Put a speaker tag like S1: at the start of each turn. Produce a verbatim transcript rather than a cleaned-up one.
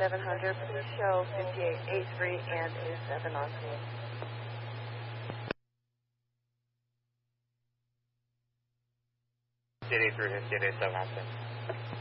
S1: seven hundred, please show fifty-eight A three and A seven on scene.
S2: fifty-eight A three, fifty-eight A seven on scene.